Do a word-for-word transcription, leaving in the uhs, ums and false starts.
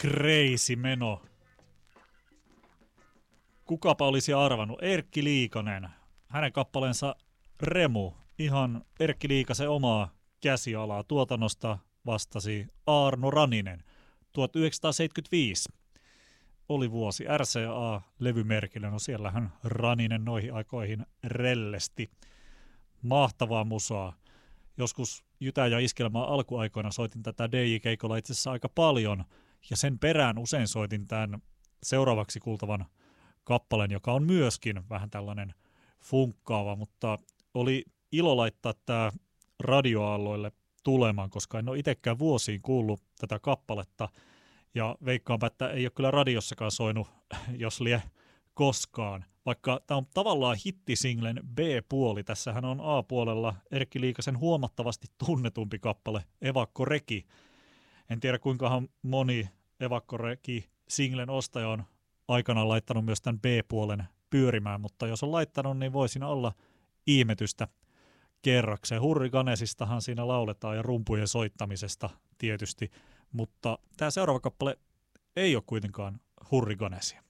crazy meno. Kukapa olisi arvannut? Erkki Liikanen. Hänen kappaleensa Remu. Ihan Erkki Liikasen omaa käsialaa. Tuotannosta vastasi Aarno Raninen. tuhatyhdeksänsataaseitsemänkymmentäviisi oli vuosi. R C A-levymerkillä. No siellähän Raninen noihin aikoihin rellesti. Mahtavaa musaa. Joskus Jytä ja Iskelmaa alkuaikoina soitin tätä D J-keikolla itse asiassa aika paljon. Ja sen perään usein soitin tämän seuraavaksi kuultavan kappaleen, joka on myöskin vähän tällainen funkkaava, mutta oli ilo laittaa tämä radioaalloille tulemaan, koska en ole itsekään vuosiin kuullut tätä kappaletta, ja veikkaanpä, että ei ole kyllä radiossakaan soinut, jos lie koskaan. Vaikka tämä on tavallaan hittisinglen B-puoli, tässähän on A-puolella Erkki Liikasen huomattavasti tunnetumpi kappale Evakko Reki. En tiedä kuinkahan moni Evakko Reki singlen ostaja on aikanaan laittanut myös tämän B-puolen pyörimään, mutta jos on laittanut, niin voisin olla ihmetystä kerrakseen. Hurriganesistahan siinä lauletaan ja rumpujen soittamisesta tietysti, mutta tämä seuraava kappale ei ole kuitenkaan Hurriganesia.